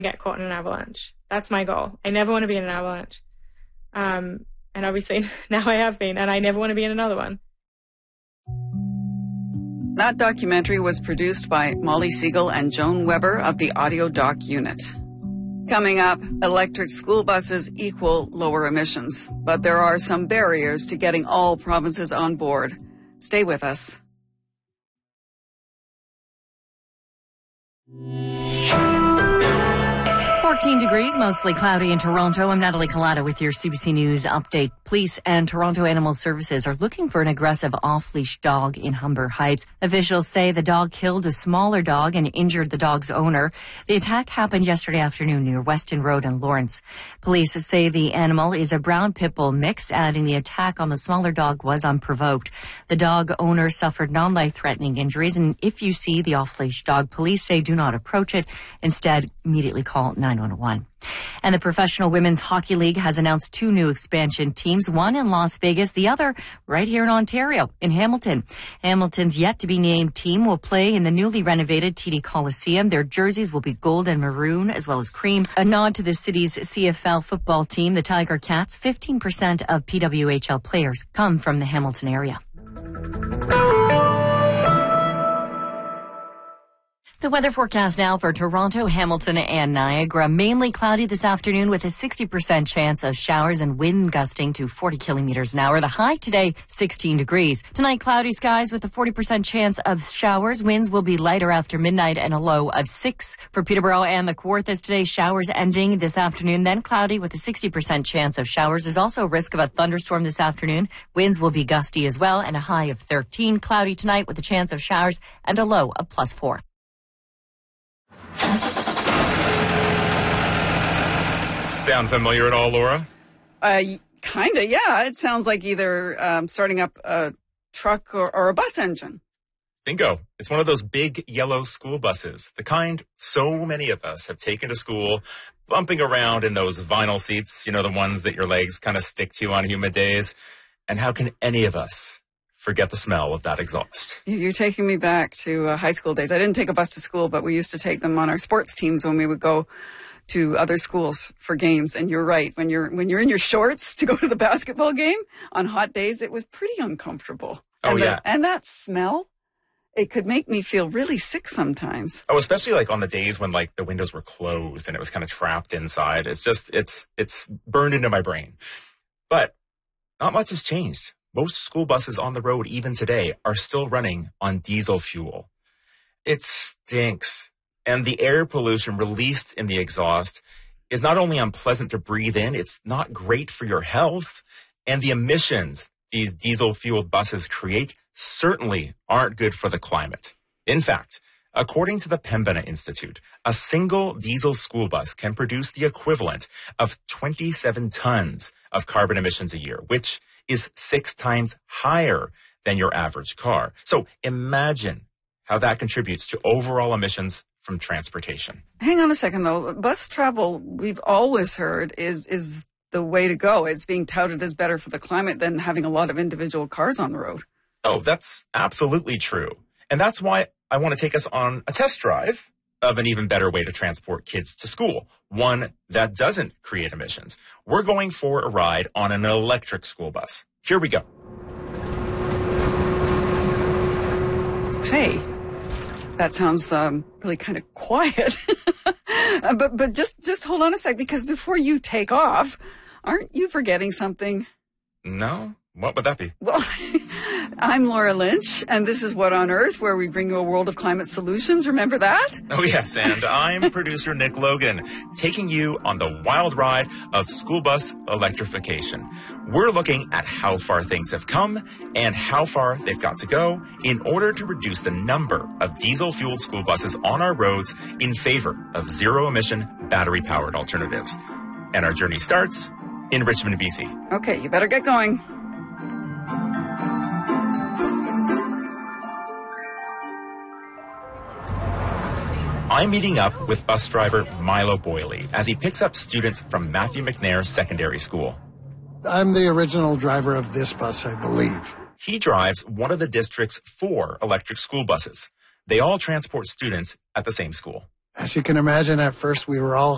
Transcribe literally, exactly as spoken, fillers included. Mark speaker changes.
Speaker 1: get caught in an avalanche. That's my goal. I never want to be in an avalanche. Um, and obviously now I have been, and I never want to be in another one.
Speaker 2: That documentary was produced by Molly Siegel and Joan Weber of the Audio Doc Unit. Coming up, electric school buses equal lower emissions, but there are some barriers to getting all provinces on board. Stay with us.
Speaker 3: fourteen degrees, mostly cloudy in Toronto. I'm Natalie Collada with your C B C News update. Police and Toronto Animal Services are looking for an aggressive off-leash dog in Humber Heights. Officials say the dog killed a smaller dog and injured the dog's owner. The attack happened yesterday afternoon near Weston Road in Lawrence. Police say the animal is a brown pit bull mix, adding the attack on the smaller dog was unprovoked. The dog owner suffered non-life-threatening injuries, and if you see the off-leash dog, police say do not approach it. Instead, immediately call nine one one. And the Professional Women's Hockey League has announced two new expansion teams, one in Las Vegas, the other right here in Ontario, in Hamilton. Hamilton's yet-to-be-named team will play in the newly renovated T D Coliseum. Their jerseys will be gold and maroon, as well as cream. A nod to the city's C F L football team, the Tiger Cats. fifteen percent of P W H L players come from the Hamilton area. The weather forecast now for Toronto, Hamilton, and Niagara. Mainly cloudy this afternoon with a sixty percent chance of showers and wind gusting to forty kilometers an hour. The high today, sixteen degrees. Tonight, cloudy skies with a forty percent chance of showers. Winds will be lighter after midnight and a low of six. For Peterborough and the Kawarthas today, showers ending this afternoon, then cloudy with a sixty percent chance of showers. There's also a risk of a thunderstorm this afternoon. Winds will be gusty as well, and a high of thirteen. Cloudy tonight with a chance of showers and a low of plus four.
Speaker 4: Sound familiar at all, Laura?
Speaker 2: Uh, kind of, yeah. It sounds like either um, starting up a truck or, or a bus engine.
Speaker 4: Bingo. It's one of those big yellow school buses, the kind so many of us have taken to school, bumping around in those vinyl seats, you know, the ones that your legs kind of stick to on humid days. And how can any of us forget the smell of that exhaust?
Speaker 2: You're taking me back to uh, high school days. I didn't take a bus to school, but we used to take them on our sports teams when we would go to other schools for games. And you're right. When you're when you're in your shorts to go to the basketball game on hot days, it was pretty uncomfortable.
Speaker 4: Oh,
Speaker 2: and
Speaker 4: yeah.
Speaker 2: The, and that smell, it could make me feel really sick sometimes.
Speaker 4: Oh, especially like on the days when like the windows were closed and it was kind of trapped inside. It's just, it's, it's burned into my brain. But not much has changed. Most school buses on the road, even today, are still running on diesel fuel. It stinks. And the air pollution released in the exhaust is not only unpleasant to breathe in, it's not great for your health. And the emissions these diesel-fueled buses create certainly aren't good for the climate. In fact, according to the Pembina Institute, a single diesel school bus can produce the equivalent of twenty-seven tons of carbon emissions a year, which is six times higher than your average car. So imagine how that contributes to overall emissions from transportation.
Speaker 2: Hang on a second, though. Bus travel, we've always heard, is is the way to go. It's being touted as better for the climate than having a lot of individual cars on the road.
Speaker 4: Oh, that's absolutely true. And that's why I want to take us on a test drive of an even better way to transport kids to school, one that doesn't create emissions. We're going for a ride on an electric school bus. Here we go.
Speaker 2: Hey, that sounds um, really kind of quiet. but but just, just hold on a sec, because before you take off, aren't you forgetting something?
Speaker 4: No? What would that be?
Speaker 2: Well, I'm Laura Lynch, and this is What on Earth, where we bring you a world of climate solutions. Remember that?
Speaker 4: Oh, yes, and I'm producer Nick Logan, taking you on the wild ride of school bus electrification. We're looking at how far things have come and how far they've got to go in order to reduce the number of diesel-fueled school buses on our roads in favor of zero-emission, battery-powered alternatives. And our journey starts in Richmond, B C.
Speaker 2: Okay, you better get going.
Speaker 4: I'm meeting up with bus driver Milo Boyley as he picks up students from Matthew McNair Secondary School.
Speaker 5: I'm the original driver of this bus, I believe.
Speaker 4: He drives one of the district's four electric school buses. They all transport students at the same school.
Speaker 5: As you can imagine, at first we were all